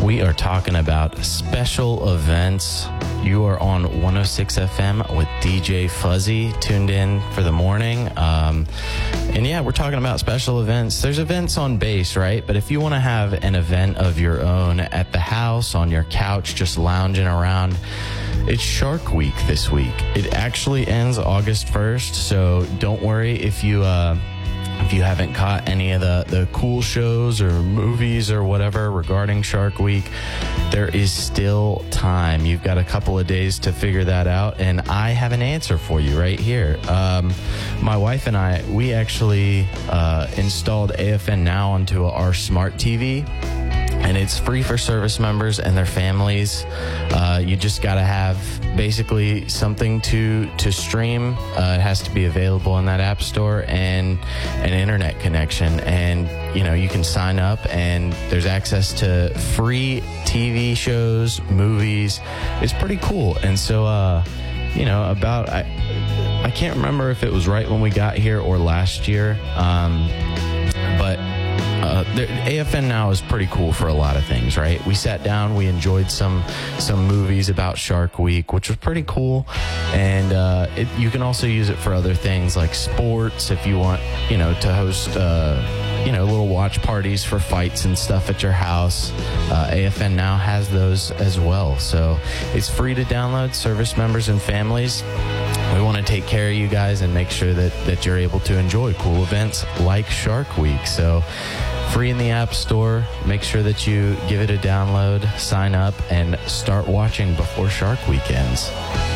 We are talking about special events. You are on 106 FM with DJ Fuzzy, tuned in for the morning. And yeah, we're talking about special events. There's events on base, right? But if you want to have an event of your own at the house, on your couch, just lounging around, it's Shark Week this week. It actually ends August 1st, so don't worry if you haven't caught any of the cool shows or movies or whatever regarding Shark Week. There is still time. You've got a couple of days to figure that out, and I have an answer for you right here. My wife and I, we actually installed AFN Now onto our smart TV. And it's free for service members and their families. You just got to have basically something to stream. It has to be available in that app store and an internet connection. And, you know, you can sign up and there's access to free TV shows, movies. It's pretty cool. And so, you know, I can't remember if it was right when we got here or last year. But AFN Now is pretty cool for a lot of things, right? We sat down, we enjoyed some movies about Shark Week, which was pretty cool. And you can also use it for other things like sports if you want, you know, to host, you know, little watch parties for fights and stuff at your house. AFN Now has those as well. So it's free to download, service members and families. We want to take care of you guys and make sure that you're able to enjoy cool events like Shark Week. So free in the App Store. Make sure that you give it a download, sign up, and start watching before Shark Week ends.